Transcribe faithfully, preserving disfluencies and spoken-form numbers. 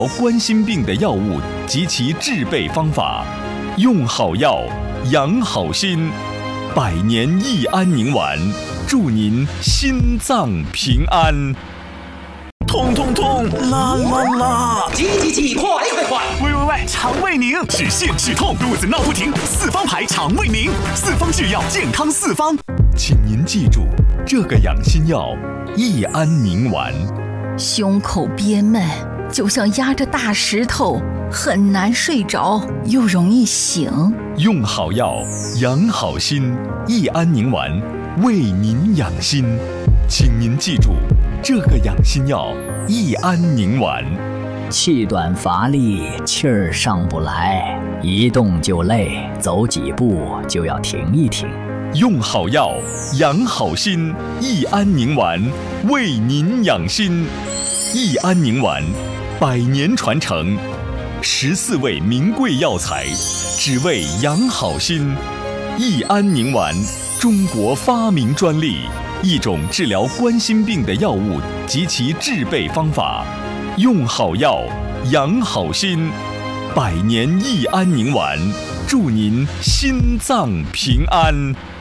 冠心病的药物及其制备方法，用好药，养好心。百年益安宁丸，祝您心脏平安。 痛痛痛，啦啦啦！ 急急急，快快快！ 喂喂喂，肠胃宁，止泻止痛，肚子闹不停，四方牌肠胃宁，四方制药，健康四方。 请您记住这个养心药益安宁丸。 胸口憋闷，就像压着大石头，很难睡着，又容易醒。 用好药，养好心，益安宁丸为您养心。请您记住这个养心药益安宁丸。 气短乏力，气儿上不来，一动就累，走几步就要停一停。 用好药，养好心，益安宁丸为您养心。益安宁丸，百年传承，十四味名贵药材，只为养好心。益安宁丸，中国发明专利，一种治疗冠心病的药物及其制备方法。用好药，养好心。百年益安宁丸，祝您心脏平安。